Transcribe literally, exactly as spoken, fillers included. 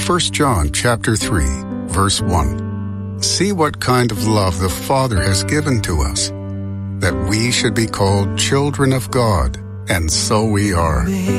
First John chapter three, verse one. See what kind of love the Father has given to us, that we should be called children of God, and so we are.